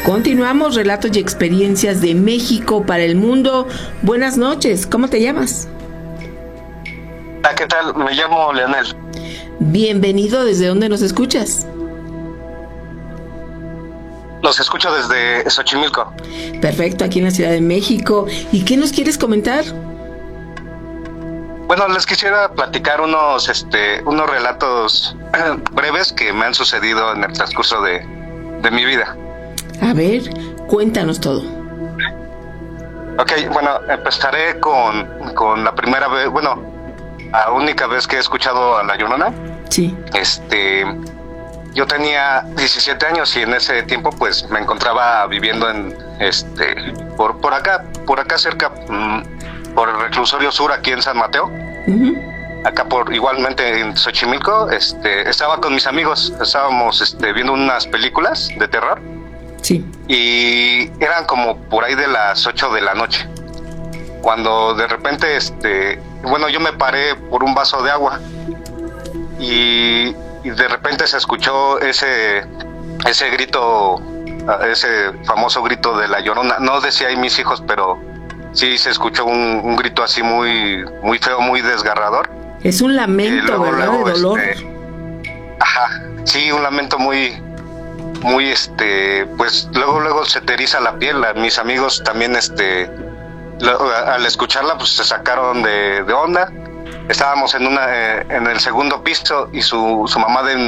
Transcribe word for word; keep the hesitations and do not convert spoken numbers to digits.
Continuamos, relatos y experiencias de México para el mundo. Buenas noches, ¿cómo te llamas? Ah, ¿qué tal? Me llamo Leonel. Bienvenido, ¿desde dónde nos escuchas? Los escucho desde Xochimilco. Perfecto, aquí en la Ciudad de México. ¿Y qué nos quieres comentar? Bueno, les quisiera platicar unos, este, unos relatos breves que me han sucedido en el transcurso de, de mi vida. A ver, cuéntanos todo. Ok, bueno, empezaré con, con la primera vez, bueno, la única vez que he escuchado a La Llorona. Sí. Este, yo tenía diecisiete años y en ese tiempo pues me encontraba viviendo en, este, por, por acá, por acá cerca, mmm, por el Reclusorio Sur, aquí en San Mateo. Uh-huh. Acá por, igualmente en Xochimilco, este, estaba con mis amigos, estábamos, este, viendo unas películas de terror. Sí. Y eran como por ahí de las ocho de la noche, cuando de repente, este, bueno, yo me paré por un vaso de agua y, y de repente se escuchó ese, ese grito, ese famoso grito de La Llorona. No decía ahí mis hijos, pero sí se escuchó un, un grito así muy, muy feo, muy desgarrador. Es un lamento, luego, ¿verdad? Luego, de dolor. Este, ajá, sí, un lamento muy, muy, este, pues luego, luego se te eriza la piel. Mis amigos también, este, lo, al escucharla, pues se sacaron de, de onda. Estábamos en una, eh, en el segundo piso y su, su mamá de